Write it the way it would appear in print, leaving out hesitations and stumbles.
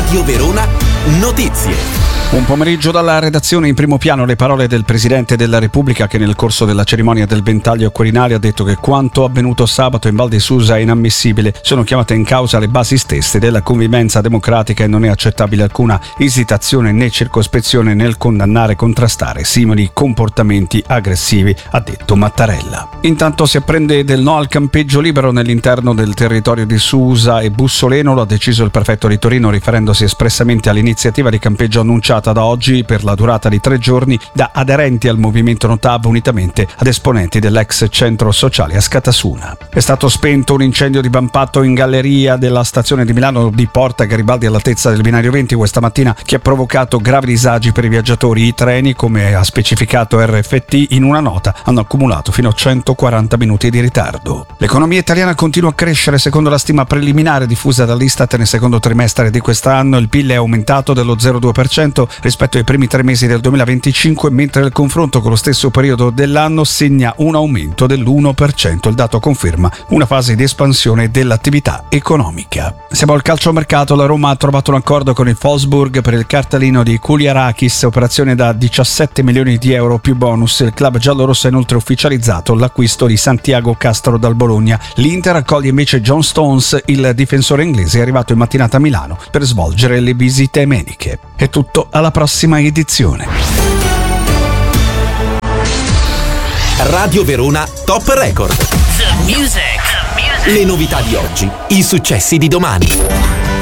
Radio Verona Notizie. Un pomeriggio dalla redazione, in primo piano le parole del Presidente della Repubblica, che nel corso della cerimonia del ventaglio al Quirinale ha detto che quanto avvenuto sabato in Val di Susa è inammissibile. Sono chiamate in causa le basi stesse della convivenza democratica e non è accettabile alcuna esitazione né circospezione nel condannare e contrastare simili comportamenti aggressivi, ha detto Mattarella. Intanto si apprende del no al campeggio libero nell'interno del territorio di Susa e Bussoleno. Lo ha deciso il prefetto di Torino, riferendosi espressamente all'iniziativa di campeggio annunciata da oggi per la durata di 3 giorni da aderenti al movimento Notav, unitamente ad esponenti dell'ex centro sociale a Scatasuna. È stato spento un incendio divampato in galleria della stazione di Milano di Porta Garibaldi all'altezza del binario 20 questa mattina, che ha provocato gravi disagi per i viaggiatori. I treni, come ha specificato RFT in una nota, hanno accumulato fino a 140 minuti di ritardo. L'economia italiana continua a crescere. Secondo la stima preliminare diffusa dall'Istat nel secondo trimestre di quest'anno, il PIL è aumentato dello 0,2% rispetto ai primi 3 mesi del 2025, mentre il confronto con lo stesso periodo dell'anno segna un aumento dell'1%. Il dato conferma una fase di espansione dell'attività economica. Siamo al calciomercato. La Roma ha trovato un accordo con il Wolfsburg per il cartellino di Kouliarakis, operazione da 17 milioni di euro più bonus. Il club giallorosso ha inoltre ufficializzato l'acquisto di Santiago Castro dal Bologna. L'Inter accoglie invece John Stones, il difensore inglese, è arrivato in mattinata a Milano per svolgere le visite mediche. È tutto, alla prossima edizione. Radio Verona Top Record. The music. Le novità di oggi, i successi di domani.